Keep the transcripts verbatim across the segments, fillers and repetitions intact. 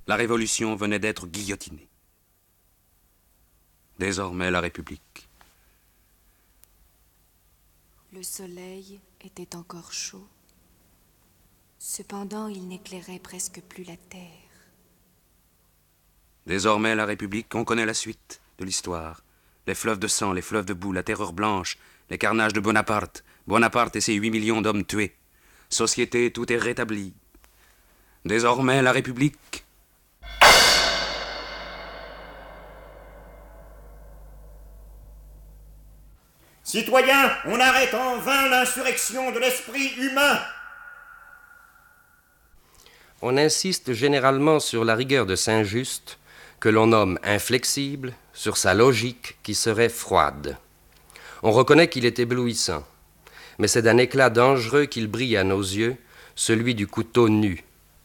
La Révolution venait d'être guillotinée. Désormais, la République. Le soleil était encore chaud. Cependant, il n'éclairait presque plus la terre. Désormais, la République, on connaît la suite de l'histoire. Les fleuves de sang, les fleuves de boue, la terreur blanche, les carnages de Bonaparte, Bonaparte et ses huit millions d'hommes tués. Société, tout est rétabli. Désormais, la République. Citoyens, on arrête en vain l'insurrection de l'esprit humain. On insiste généralement sur la rigueur de Saint-Just, que l'on nomme inflexible, sur sa logique qui serait froide. On reconnaît qu'il est éblouissant, mais c'est d'un éclat dangereux qu'il brille à nos yeux, celui du couteau nu.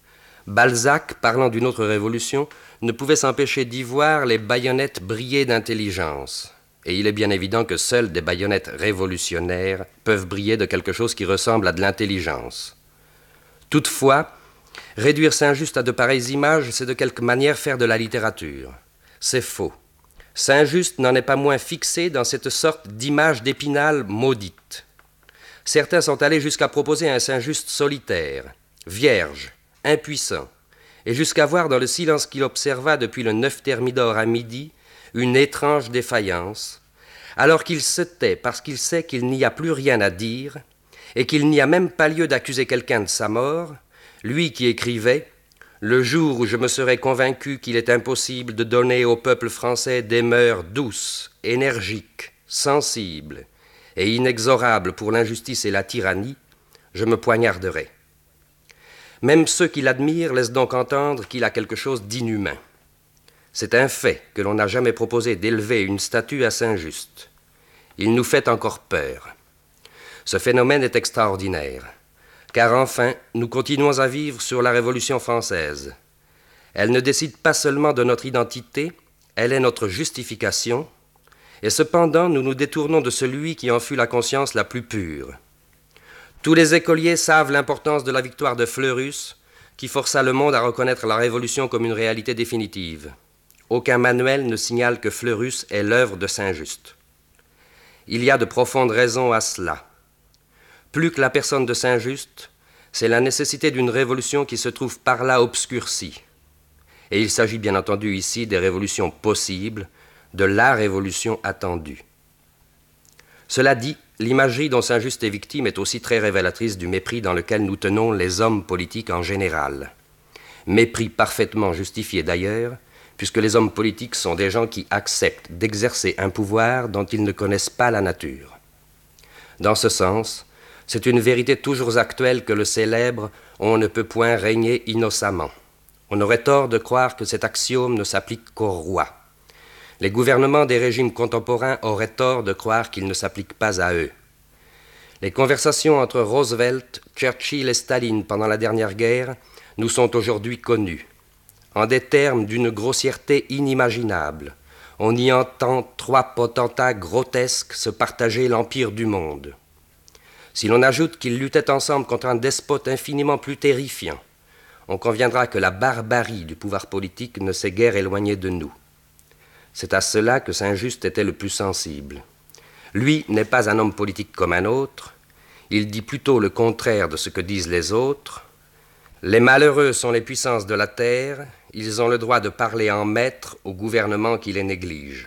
Balzac, parlant d'une autre révolution, ne pouvait s'empêcher d'y voir les baïonnettes briller d'intelligence. Et il est bien évident que seules des baïonnettes révolutionnaires peuvent briller de quelque chose qui ressemble à de l'intelligence. Toutefois, réduire Saint-Just à de pareilles images, c'est de quelque manière faire de la littérature. C'est faux. Saint-Just n'en est pas moins fixé dans cette sorte d'image d'Épinal maudite. Certains sont allés jusqu'à proposer un Saint-Just solitaire, vierge, impuissant, et jusqu'à voir dans le silence qu'il observa depuis le neuf Thermidor à midi une étrange défaillance, alors qu'il se tait parce qu'il sait qu'il n'y a plus rien à dire, et qu'il n'y a même pas lieu d'accuser quelqu'un de sa mort, lui qui écrivait « Le jour où je me serai convaincu qu'il est impossible de donner au peuple français des mœurs douces, énergiques, sensibles et inexorables pour l'injustice et la tyrannie, je me poignarderai. » Même ceux qui l'admirent laissent donc entendre qu'il a quelque chose d'inhumain. C'est un fait que l'on n'a jamais proposé d'élever une statue à Saint-Just. Il nous fait encore peur. Ce phénomène est extraordinaire. Car enfin, nous continuons à vivre sur la Révolution française. Elle ne décide pas seulement de notre identité, elle est notre justification, et cependant nous nous détournons de celui qui en fut la conscience la plus pure. Tous les écoliers savent l'importance de la victoire de Fleurus, qui força le monde à reconnaître la Révolution comme une réalité définitive. Aucun manuel ne signale que Fleurus est l'œuvre de Saint-Just. Il y a de profondes raisons à cela. Plus que la personne de Saint-Just, c'est la nécessité d'une révolution qui se trouve par là obscurcie. Et il s'agit bien entendu ici des révolutions possibles, de la révolution attendue. Cela dit, l'imagerie dont Saint-Just est victime est aussi très révélatrice du mépris dans lequel nous tenons les hommes politiques en général. Mépris parfaitement justifié d'ailleurs, puisque les hommes politiques sont des gens qui acceptent d'exercer un pouvoir dont ils ne connaissent pas la nature. Dans ce sens, c'est une vérité toujours actuelle que le célèbre « on ne peut point régner innocemment ». On aurait tort de croire que cet axiome ne s'applique qu'aux rois. Les gouvernements des régimes contemporains auraient tort de croire qu'il ne s'applique pas à eux. Les conversations entre Roosevelt, Churchill et Staline pendant la dernière guerre nous sont aujourd'hui connues. En des termes d'une grossièreté inimaginable, on y entend trois potentats grotesques se partager l'empire du monde. Si l'on ajoute qu'ils luttaient ensemble contre un despote infiniment plus terrifiant, on conviendra que la barbarie du pouvoir politique ne s'est guère éloignée de nous. C'est à cela que Saint-Just était le plus sensible. Lui n'est pas un homme politique comme un autre, il dit plutôt le contraire de ce que disent les autres. Les malheureux sont les puissances de la terre, ils ont le droit de parler en maître au gouvernement qui les néglige.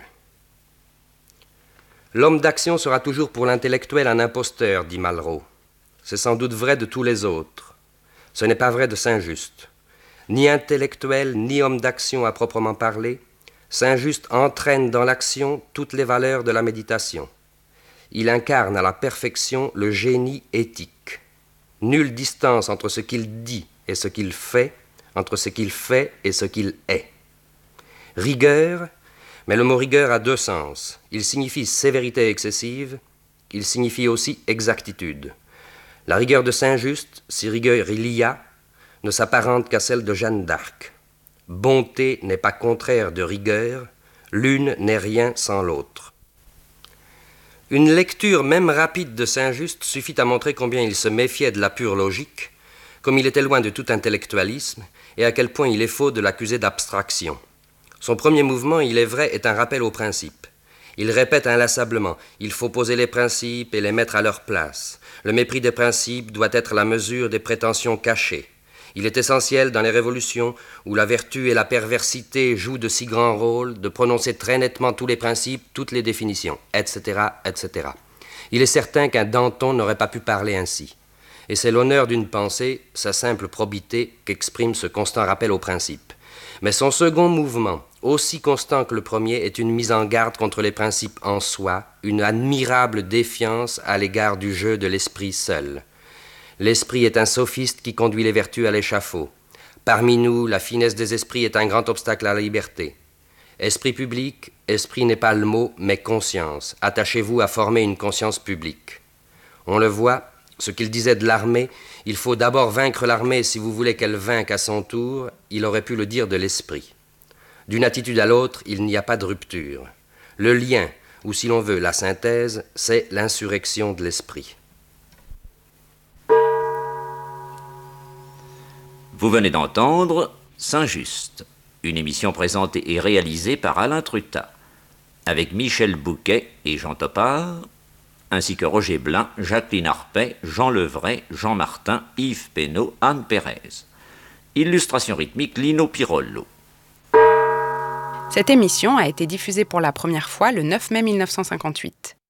L'homme d'action sera toujours pour l'intellectuel un imposteur, dit Malraux. C'est sans doute vrai de tous les autres. Ce n'est pas vrai de Saint-Just. Ni intellectuel, ni homme d'action à proprement parler, Saint-Just entraîne dans l'action toutes les valeurs de la méditation. Il incarne à la perfection le génie éthique. Nulle distance entre ce qu'il dit et ce qu'il fait, entre ce qu'il fait et ce qu'il est. Rigueur, mais le mot rigueur a deux sens. Il signifie sévérité excessive, il signifie aussi exactitude. La rigueur de Saint-Just, si rigueur il y a, ne s'apparente qu'à celle de Jeanne d'Arc. Bonté n'est pas contraire de rigueur, l'une n'est rien sans l'autre. Une lecture même rapide de Saint-Just suffit à montrer combien il se méfiait de la pure logique, comme il était loin de tout intellectualisme, et à quel point il est faux de l'accuser d'abstraction. Son premier mouvement, il est vrai, est un rappel aux principes. Il répète inlassablement « il faut poser les principes et les mettre à leur place. Le mépris des principes doit être la mesure des prétentions cachées. Il est essentiel dans les révolutions, où la vertu et la perversité jouent de si grands rôles, de prononcer très nettement tous les principes, toutes les définitions, et cetera, et cetera. Il est certain qu'un Danton n'aurait pas pu parler ainsi. Et c'est l'honneur d'une pensée, sa simple probité, qu'exprime ce constant rappel aux principes. Mais son second mouvement, aussi constant que le premier, est une mise en garde contre les principes en soi, une admirable défiance à l'égard du jeu de l'esprit seul. L'esprit est un sophiste qui conduit les vertus à l'échafaud. Parmi nous, la finesse des esprits est un grand obstacle à la liberté. Esprit public, esprit n'est pas le mot, mais conscience. Attachez-vous à former une conscience publique. On le voit, ce qu'il disait de l'armée, il faut d'abord vaincre l'armée si vous voulez qu'elle vainque à son tour, il aurait pu le dire de l'esprit. D'une attitude à l'autre, il n'y a pas de rupture. Le lien, ou si l'on veut la synthèse, c'est l'insurrection de l'esprit. Vous venez d'entendre Saint-Just, une émission présentée et réalisée par Alain Trutta, avec Michel Bouquet et Jean Topard, ainsi que Roger Blin, Jacqueline Arpet, Jean Levray, Jean Martin, Yves Pénaud, Anne Pérez. Illustration rythmique Lino Pirollo. Cette émission a été diffusée pour la première fois le neuf mai mille neuf cent cinquante-huit.